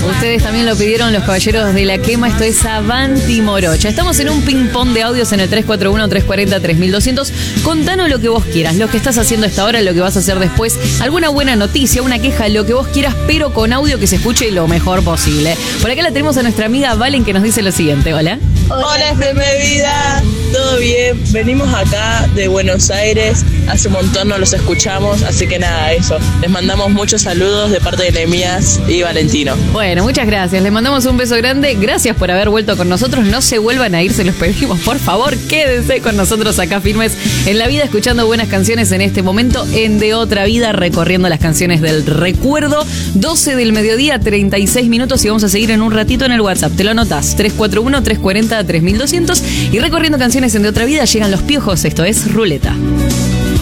Ustedes también lo pidieron los caballeros de la quema. Esto es Avanti Morocha. Estamos en un ping-pong de audios en el 341-340-3200. Contanos lo que vos quieras, lo que estás haciendo a esta hora, lo que vas a hacer después, alguna buena noticia, una queja, lo que vos quieras, pero con audio que se escuche lo mejor posible. Por acá la tenemos a nuestra amiga Valen, que nos dice lo siguiente. Hola. Hola, FM Vida, ¿todo bien? Venimos acá de Buenos Aires, hace un montón no los escuchamos, así que nada, eso. Les mandamos muchos saludos de parte de Nehemías y Valentino. Bueno, muchas gracias, les mandamos un beso grande, gracias por haber vuelto con nosotros, no se vuelvan a ir, se los pedimos, por favor, quédense con nosotros acá firmes en la vida, escuchando buenas canciones en este momento, en De Otra Vida, recorriendo las canciones del recuerdo, 12 del mediodía, 36 minutos y vamos a seguir en un ratito en el WhatsApp, te lo anotás, 341-340-3200 y recorriendo canciones en De Otra Vida llegan Los Piojos, esto es Ruleta.